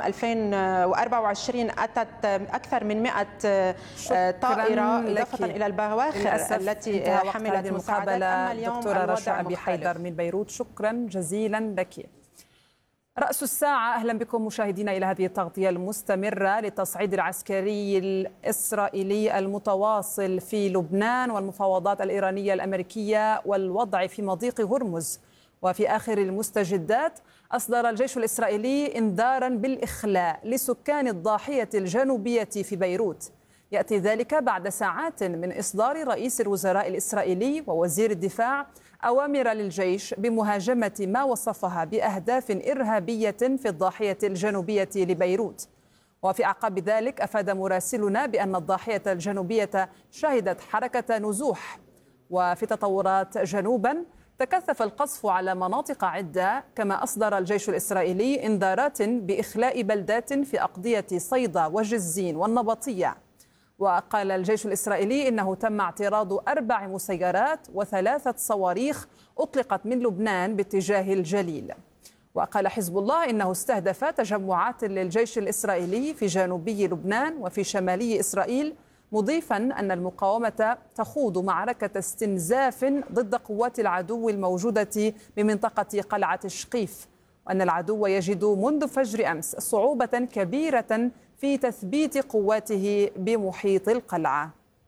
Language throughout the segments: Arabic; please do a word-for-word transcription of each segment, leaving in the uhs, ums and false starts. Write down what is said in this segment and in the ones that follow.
عام ألفين وأربعة وعشرين أتت أكثر من مئة طائرة إضافة إلى البواخر التي حملت مساعدات. أما اليوم دكتورة رشا أبي حيدر من بيروت، شكرا جزيلا لك. رأس الساعة، أهلا بكم مشاهدينا إلى هذه التغطية المستمرة للتصعيد العسكري الإسرائيلي المتواصل في لبنان والمفاوضات الإيرانية الأمريكية والوضع في مضيق هرمز. وفي آخر المستجدات أصدر الجيش الإسرائيلي إنذارا بالإخلاء لسكان الضاحية الجنوبية في بيروت. يأتي ذلك بعد ساعات من إصدار رئيس الوزراء الإسرائيلي ووزير الدفاع أوامر للجيش بمهاجمة ما وصفها بأهداف إرهابية في الضاحية الجنوبية لبيروت. وفي أعقاب ذلك أفاد مراسلنا بأن الضاحية الجنوبية شهدت حركة نزوح. وفي تطورات جنوبا، تكثف القصف على مناطق عدة، كما أصدر الجيش الإسرائيلي إنذارات بإخلاء بلدات في أقضية صيدا وجزين والنبطية. وقال الجيش الإسرائيلي إنه تم اعتراض أربع مسيرات وثلاثة صواريخ أطلقت من لبنان باتجاه الجليل. وقال حزب الله إنه استهدف تجمعات للجيش الإسرائيلي في جنوبي لبنان وفي شمالي إسرائيل، مضيفا أن المقاومة تخوض معركة استنزاف ضد قوات العدو الموجودة بمنطقة قلعة شقيف، وأن العدو يجد منذ فجر أمس صعوبة كبيرة في تثبيت قواته بمحيط القلعة.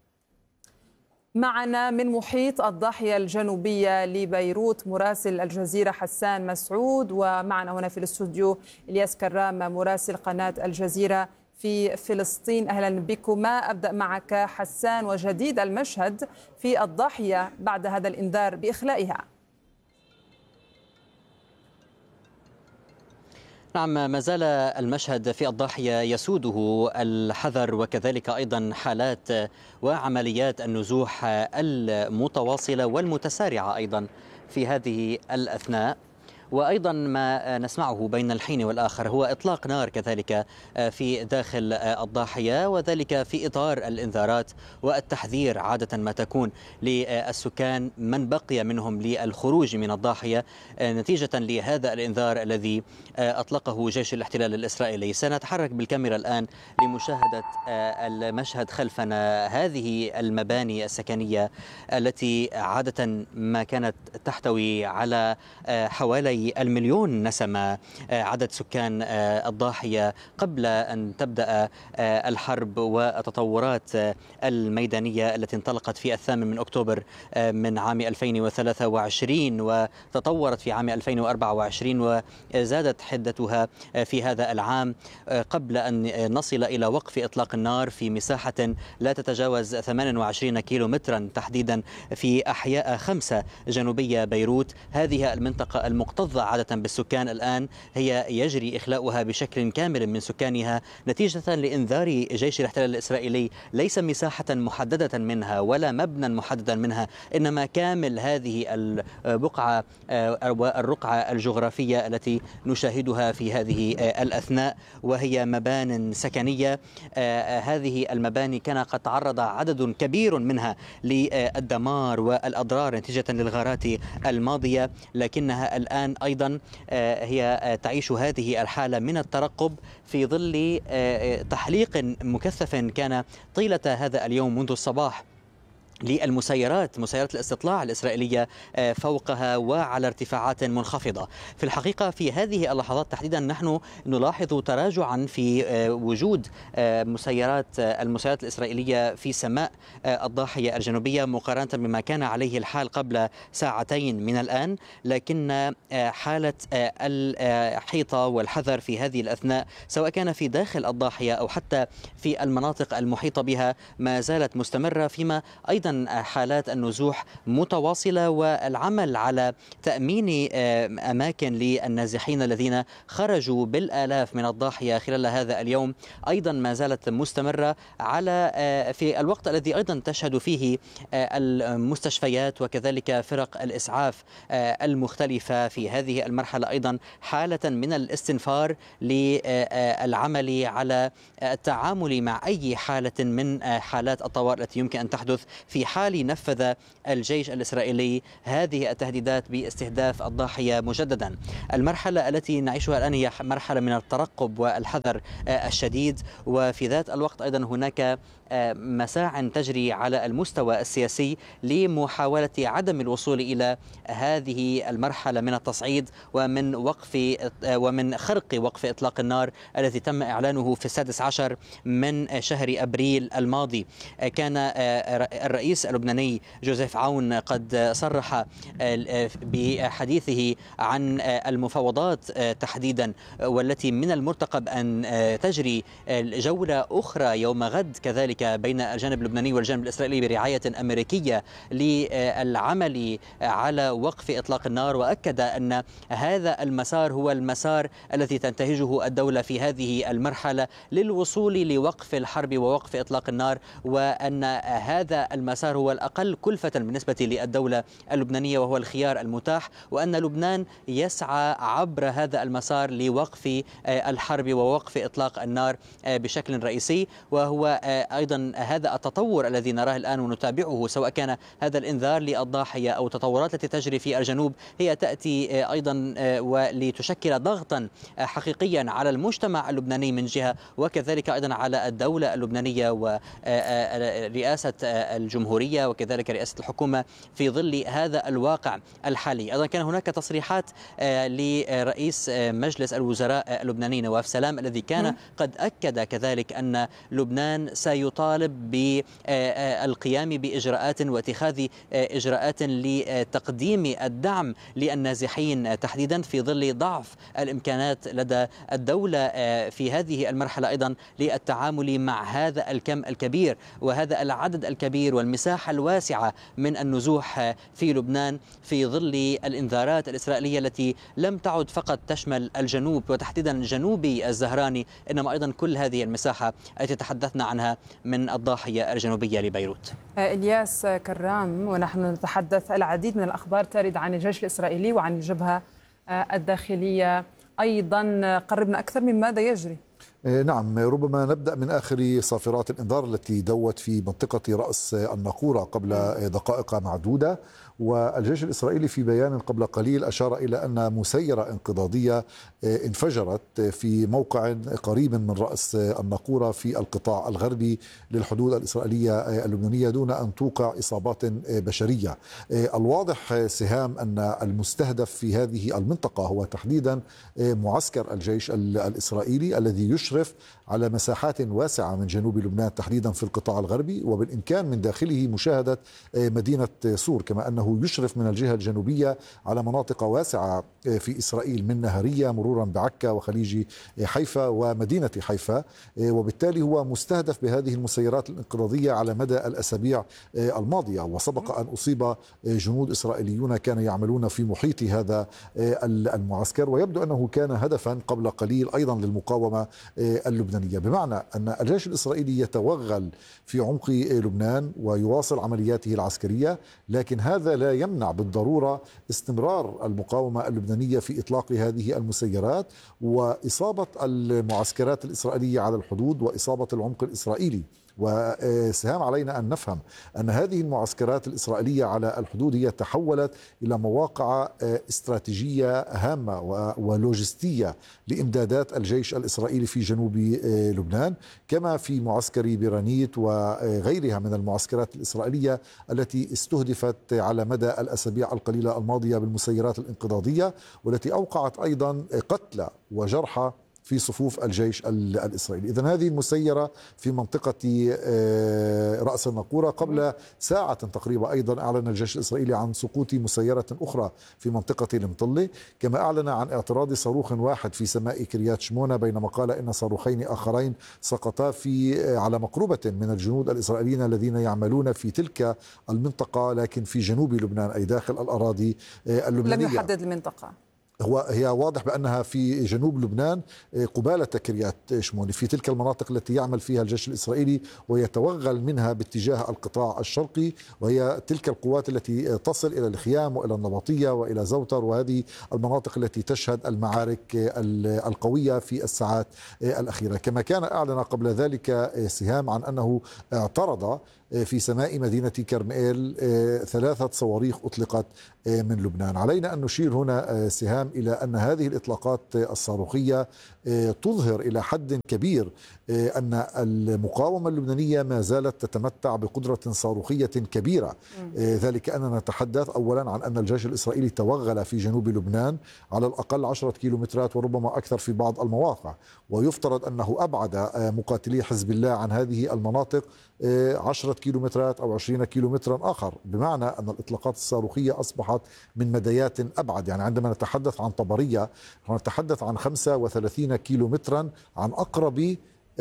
معنا من محيط الضاحية الجنوبية لبيروت مراسل الجزيرة حسان مسعود، ومعنا هنا في الاستوديو إلياس كرام مراسل قناة الجزيرة في فلسطين. أهلا بكما. أبدأ معك حسان، وجديد المشهد في الضاحية بعد هذا الإنذار بإخلائها. نعم، ما زال المشهد في الضاحية يسوده الحذر، وكذلك أيضا حالات وعمليات النزوح المتواصلة والمتسارعة أيضا في هذه الأثناء. وأيضا ما نسمعه بين الحين والآخر هو إطلاق نار كذلك في داخل الضاحية، وذلك في إطار الإنذارات والتحذير عادة ما تكون للسكان من بقي منهم للخروج من الضاحية نتيجة لهذا الإنذار الذي أطلقه جيش الاحتلال الإسرائيلي. سنتحرك بالكاميرا الآن لمشاهدة المشهد خلفنا، هذه المباني السكنية التي عادة ما كانت تحتوي على حوالي المليون نسمة عدد سكان الضاحية قبل أن تبدأ الحرب والتطورات الميدانية التي انطلقت في الثامن من أكتوبر من عام ألفين وثلاثة وعشرين وتطورت في عام ألفين وأربعة وعشرين وزادت حدتها في هذا العام قبل أن نصل إلى وقف إطلاق النار في مساحة لا تتجاوز ثمانية وعشرين كيلو مترا تحديدا في أحياء خمسة جنوبية بيروت. هذه المنطقة المكتظة عادة بالسكان الآن هي يجري إخلاؤها بشكل كامل من سكانها نتيجة لإنذار جيش الاحتلال الإسرائيلي، ليس مساحة محددة منها ولا مبنى محددا منها، إنما كامل هذه البقعة والرقعة الجغرافية التي نشاهدها في هذه الأثناء، وهي مبان سكنية. هذه المباني كان قد تعرض عدد كبير منها للدمار والأضرار نتيجة للغارات الماضية، لكنها الآن أيضا هي تعيش هذه الحالة من الترقب في ظل تحليق مكثف كان طيلة هذا اليوم منذ الصباح للمسيرات، مسيرات الاستطلاع الإسرائيلية فوقها وعلى ارتفاعات منخفضة. في الحقيقة في هذه اللحظات تحديدا نحن نلاحظ تراجعا في وجود مسيرات المسيرات الإسرائيلية في سماء الضاحية الجنوبية مقارنة بما كان عليه الحال قبل ساعتين من الآن، لكن حالة الحيطة والحذر في هذه الأثناء سواء كان في داخل الضاحية أو حتى في المناطق المحيطة بها ما زالت مستمرة، فيما أيضا حالات النزوح متواصلة والعمل على تأمين أماكن للنازحين الذين خرجوا بالآلاف من الضاحية خلال هذا اليوم أيضا ما زالت مستمرة، على في الوقت الذي أيضا تشهد فيه المستشفيات وكذلك فرق الإسعاف المختلفة في هذه المرحلة أيضا حالة من الاستنفار للعمل على التعامل مع أي حالة من حالات الطوارئ التي يمكن أن تحدث في حال نفذ الجيش الإسرائيلي هذه التهديدات باستهداف الضاحية مجددا. المرحلة التي نعيشها الآن هي مرحلة من الترقب والحذر الشديد، وفي ذات الوقت أيضا هناك مساع تجري على المستوى السياسي لمحاولة عدم الوصول إلى هذه المرحلة من التصعيد ومن وقف ومن خرق وقف إطلاق النار الذي تم إعلانه في السادس عشر من شهر أبريل الماضي. كان الرئيس اللبناني جوزيف عون قد صرح بحديثه عن المفاوضات تحديدا، والتي من المرتقب أن تجري جولة أخرى يوم غد كذلك بين الجانب اللبناني والجانب الإسرائيلي برعاية أمريكية للعمل على وقف إطلاق النار. وأكد أن هذا المسار هو المسار الذي تنتهجه الدولة في هذه المرحلة للوصول لوقف الحرب ووقف إطلاق النار، وأن هذا المسار هو الأقل كلفة بالنسبة للدولة اللبنانية وهو الخيار المتاح، وأن لبنان يسعى عبر هذا المسار لوقف الحرب ووقف إطلاق النار بشكل رئيسي. وهو أيضا هذا التطور الذي نراه الآن ونتابعه، سواء كان هذا الإنذار للضاحية أو التطورات التي تجري في الجنوب، هي تأتي أيضا ولتشكل ضغطا حقيقيا على المجتمع اللبناني من جهة، وكذلك أيضا على الدولة اللبنانية ورئاسة الجمهورية وكذلك رئاسة الحكومة في ظل هذا الواقع الحالي. أيضا كان هناك تصريحات لرئيس مجلس الوزراء اللبناني نواف سلام الذي كان قد أكد كذلك أن لبنان سيطالب بالقيام بإجراءات واتخاذ إجراءات لتقديم الدعم للنازحين تحديدا في ظل ضعف الإمكانات لدى الدولة في هذه المرحلة أيضا للتعامل مع هذا الكم الكبير وهذا العدد الكبير والمساحة الواسعة من النزوح في لبنان في ظل الإنذارات الإسرائيلية التي لم تعد فقط تشمل الجنوب وتحديدا جنوبي الزهراني، إنما أيضا كل هذه المساحة التي تحدثنا عنها من الضاحية الجنوبية لبيروت. إلياس كرام، ونحن نتحدث العديد من الأخبار ترد عن الجيش الإسرائيلي وعن الجبهة الداخلية أيضا، قربنا أكثر من ماذا يجري؟ نعم، ربما نبدأ من آخر صافرات الإنذار التي دوت في منطقة رأس الناقورة قبل دقائق معدودة. والجيش الإسرائيلي في بيان قبل قليل أشار إلى أن مسيرة انقضاضية انفجرت في موقع قريب من رأس الناقورة في القطاع الغربي للحدود الإسرائيلية اللبنانية دون أن توقع إصابات بشرية. الواضح سهام أن المستهدف في هذه المنطقة هو تحديدا معسكر الجيش الإسرائيلي الذي يشرف على مساحات واسعة من جنوب لبنان تحديدا في القطاع الغربي، وبالإمكان من داخله مشاهدة مدينة صور، كما أنه يشرف من الجهة الجنوبية على مناطق واسعة في إسرائيل من نهرية مرورا بعكا وخليج حيفا ومدينة حيفا، وبالتالي هو مستهدف بهذه المسيرات الانقضاضية على مدى الأسابيع الماضية. وسبق أن أصيب جنود إسرائيليون كانوا يعملون في محيط هذا المعسكر، ويبدو أنه كان هدفا قبل قليل أيضا للمقاومة اللبنانية، بمعنى أن الجيش الإسرائيلي يتوغل في عمق لبنان ويواصل عملياته العسكرية، لكن هذا لا يمنع بالضرورة استمرار المقاومة اللبنانية في إطلاق هذه المسيرات وإصابة المعسكرات الإسرائيلية على الحدود وإصابة العمق الإسرائيلي. وسهام علينا أن نفهم أن هذه المعسكرات الإسرائيلية على الحدود هي تحولت إلى مواقع استراتيجية هامة ولوجستية لإمدادات الجيش الإسرائيلي في جنوب لبنان، كما في معسكر بيرانيت وغيرها من المعسكرات الإسرائيلية التي استهدفت على مدى الأسابيع القليلة الماضية بالمسيرات الانقضاضية، والتي أوقعت أيضا قتلى وجرحى في صفوف الجيش الإسرائيلي. إذن هذه المسيرة في منطقة رأس الناقورة قبل ساعة تقريبا أيضا أعلن الجيش الإسرائيلي عن سقوط مسيرة أخرى في منطقة المطلة، كما أعلن عن اعتراض صاروخ واحد في سماء كريات شمونة، بينما قال إن صاروخين آخرين سقطا في على مقربة من الجنود الإسرائيليين الذين يعملون في تلك المنطقة لكن في جنوب لبنان أي داخل الأراضي اللبنانية. لم يحدد المنطقة. هو هي واضح بأنها في جنوب لبنان قبالة كريات شموني، في تلك المناطق التي يعمل فيها الجيش الإسرائيلي ويتوغل منها باتجاه القطاع الشرقي، وهي تلك القوات التي تصل إلى الخيام وإلى النبطية وإلى زوتر، وهذه المناطق التي تشهد المعارك القوية في الساعات الأخيرة. كما كان أعلن قبل ذلك سهام عن أنه اعترض في سماء مدينة كرميل ثلاثة صواريخ أطلقت من لبنان. علينا أن نشير هنا سهام إلى أن هذه الإطلاقات الصاروخية تظهر إلى حد كبير أن المقاومة اللبنانية ما زالت تتمتع بقدرة صاروخية كبيرة. ذلك أننا نتحدث أولا عن أن الجيش الإسرائيلي توغل في جنوب لبنان على الأقل عشرة كيلومترات وربما أكثر في بعض المواقع، ويفترض أنه أبعد مقاتلي حزب الله عن هذه المناطق عشرة كيلومترات أو عشرين كيلومترا آخر، بمعنى أن الإطلاقات الصاروخية أصبحت من مديات أبعد. يعني عندما نتحدث عن طبرية نتحدث عن خمسة وثلاثين كيلومترا عن أقرب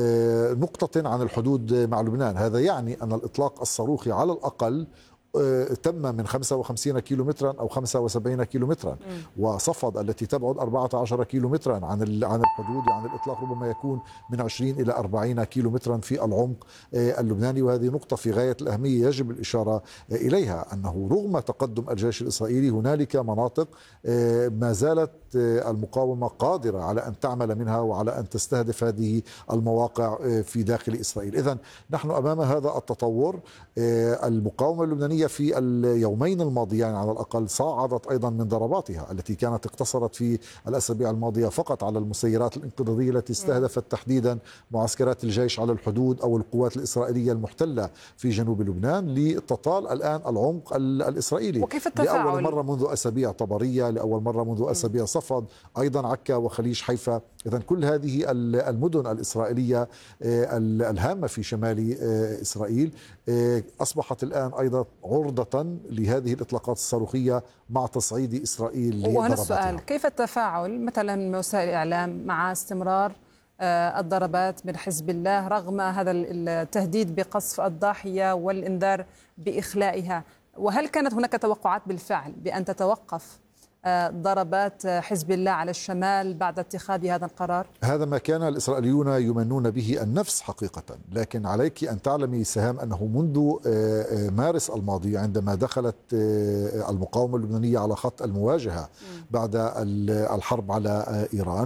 نقطة عن الحدود مع لبنان. هذا يعني أن الإطلاق الصاروخي على الأقل تم من خمسة وخمسين كيلومترا أو خمسة وسبعين كيلومترا، وصفد التي تبعد أربعة عشر كيلومترا عن عن الحدود، يعني الإطلاق ربما يكون من عشرين إلى أربعين كيلومترا في العمق اللبناني. وهذه نقطة في غاية الأهمية يجب الإشارة إليها، أنه رغم تقدم الجيش الإسرائيلي هنالك مناطق ما زالت المقاومة قادرة على أن تعمل منها وعلى أن تستهدف هذه المواقع في داخل إسرائيل. إذن نحن أمام هذا التطور. المقاومة اللبنانية في اليومين الماضيين على الأقل صاعدت أيضا من ضرباتها التي كانت اقتصرت في الأسابيع الماضية فقط على المسيرات الانقضاضية التي استهدفت تحديدا معسكرات الجيش على الحدود أو القوات الإسرائيلية المحتلة في جنوب لبنان، لتطال الآن العمق الإسرائيلي. وكيف التفاعل؟ لأول مرة منذ أسابيع طبرية، لأول مرة منذ أسابيع صفد، أيضا عكا وخليج حيفا. إذن كل هذه المدن الإسرائيلية الهامة في شمال إسرائيل أصبحت الآن أيضا عرضة لهذه الإطلاقات الصاروخية مع تصعيد إسرائيل لضرباتها. وهنا السؤال، كيف التفاعل مثلا وسائل الإعلام مع استمرار الضربات من حزب الله رغم هذا التهديد بقصف الضاحية والإنذار بإخلائها؟ وهل كانت هناك توقعات بالفعل بأن تتوقف ضربات حزب الله على الشمال بعد اتخاذ هذا القرار؟ هذا ما كان الإسرائيليون يمنون به النفس حقيقة، لكن عليك أن تعلمي سهام أنه منذ مارس الماضي عندما دخلت المقاومة اللبنانية على خط المواجهة بعد الحرب على إيران،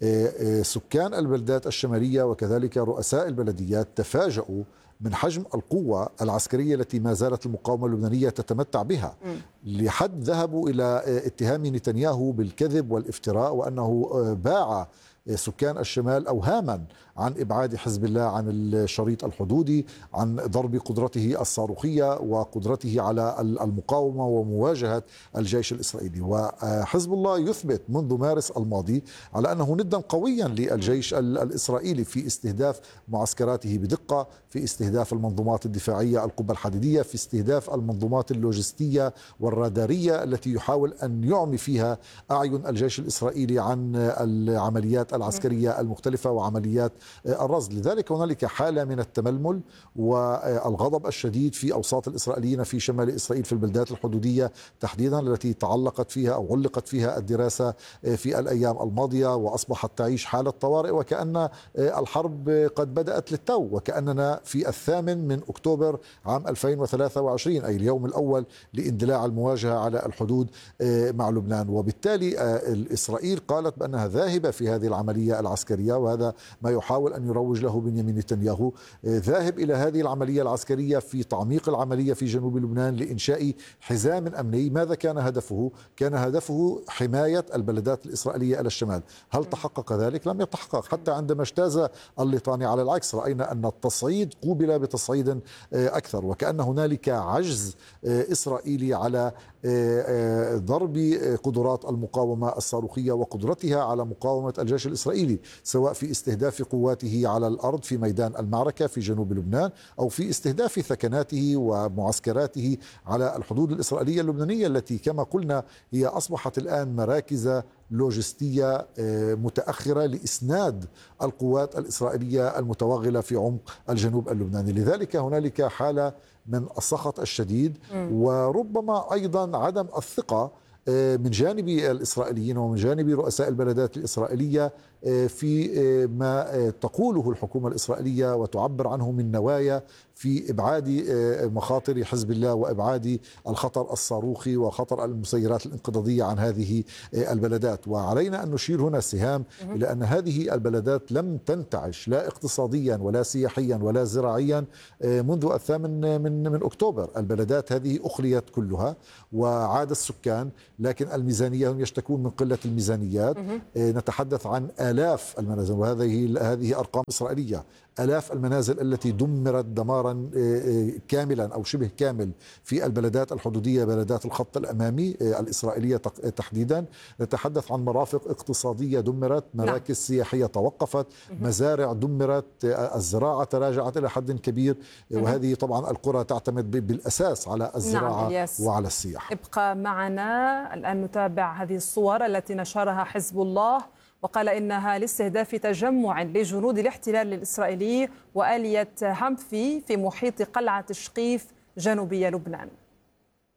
سكان البلدات الشمالية وكذلك رؤساء البلديات تفاجؤوا من حجم القوة العسكرية التي ما زالت المقاومة اللبنانية تتمتع بها، لحد ذهبوا إلى اتهام نتنياهو بالكذب والافتراء وأنه باع سكان الشمال أوهاما عن إبعاد حزب الله عن الشريط الحدودي، عن ضرب قدرته الصاروخية وقدرته على المقاومة ومواجهة الجيش الإسرائيلي. وحزب الله يثبت منذ مارس الماضي على أنه ندا قويا للجيش الإسرائيلي في استهداف معسكراته بدقة، في استهداف المنظومات الدفاعية القبة الحديدية، في استهداف المنظومات اللوجستية والرادارية التي يحاول أن يعمي فيها أعين الجيش الإسرائيلي عن العمليات العسكرية المختلفة وعمليات الرصد. لذلك هنالك حالة من التململ والغضب الشديد في أوساط الإسرائيليين في شمال إسرائيل في البلدات الحدودية تحديدا التي تعلقت فيها أو علقت فيها الدراسة في الأيام الماضية، وأصبحت تعيش حالة طوارئ وكأن الحرب قد بدأت للتو، وكأننا في الثامن من أكتوبر عام ألفين وثلاثة وعشرين، أي اليوم الأول لاندلاع المواجهة على الحدود مع لبنان. وبالتالي إسرائيل قالت بأنها ذاهبة في هذه العملية العسكرية، وهذا ما يحاول أن يروج له بنيامين نتنياهو، ذاهب إلى هذه العملية العسكرية في تعميق العملية في جنوب لبنان لإنشاء حزام أمني. ماذا كان هدفه؟ كان هدفه حماية البلدات الإسرائيلية إلى الشمال. هل تحقق ذلك؟ لم يتحقق. حتى عندما اجتاز الليطاني على العكس رأينا أن التصعيد قوبل بتصعيد أكثر، وكأن هنالك عجز إسرائيلي على ضرب قدرات المقاومة الصاروخية وقدرتها على مقاومة الجيش الإسرائيلي، سواء في استهداف قواته على الأرض في ميدان المعركة في جنوب لبنان أو في استهداف ثكناته ومعسكراته على الحدود الإسرائيلية اللبنانية التي كما قلنا هي أصبحت الآن مراكز لوجستية متأخرة لإسناد القوات الإسرائيلية المتوغلة في عمق الجنوب اللبناني. لذلك هنالك حالة من السخط الشديد وربما أيضا عدم الثقة من جانب الإسرائيليين ومن جانب رؤساء البلدات الإسرائيلية في ما تقوله الحكومة الإسرائيلية وتعبر عنه من نوايا في إبعاد مخاطر حزب الله وإبعاد الخطر الصاروخي وخطر المسيرات الانقضاضية عن هذه البلدات. وعلينا أن نشير هنا السهام إلى أن هذه البلدات لم تنتعش لا اقتصاديا ولا سياحيا ولا زراعيا منذ الثامن من من أكتوبر. البلدات هذه أخليت كلها وعاد السكان، لكن الميزانية هم يشتكون من قلة الميزانيات. نتحدث عن آلاف المنازل، وهذه هذه أرقام إسرائيلية، آلاف المنازل التي دمرت دمارا كاملا أو شبه كامل في البلدات الحدودية، بلدات الخط الأمامي الإسرائيلية تحديدا. نتحدث عن مرافق اقتصادية دمرت، مراكز سياحية توقفت، مزارع دمرت، الزراعة تراجعت إلى حد كبير، وهذه طبعا القرى تعتمد بالأساس على الزراعة نعم. وعلى السياحة. ابقى معنا الآن نتابع هذه الصور التي نشرها حزب الله، وقال إنها لاستهداف تجمع لجنود الاحتلال الإسرائيلي وآلية حمفي في محيط قلعة شقيف جنوبي لبنان.